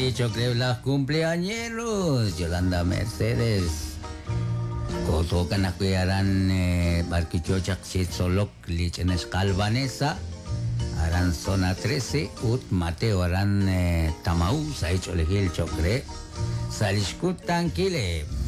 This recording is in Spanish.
chocre los cumpleañeros, Yolanda Mercedes. Koto ka na kuyaran barkichochak si Solok lichenes Calvanesa. Aran zona 13, ut Mateo aran Tamau, sa hecho elegir chocre. Salishkut tranquile.